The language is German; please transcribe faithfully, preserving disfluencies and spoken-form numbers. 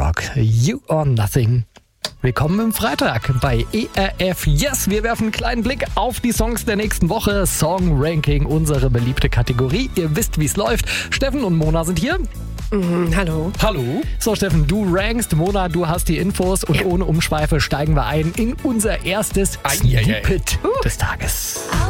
Talk, You or Nothing. Willkommen im Freitag bei E R F Yes. Wir werfen einen kleinen Blick auf die Songs der nächsten Woche. Song Ranking, unsere beliebte Kategorie. Ihr wisst, wie es läuft. Steffen und Mona sind hier. Mhm, hallo. Hallo. So, Steffen, du rankst. Mona, du hast die Infos. Und ja. ohne Umschweife steigen wir ein in unser erstes Ai, ai, ai. Snippet des Tages.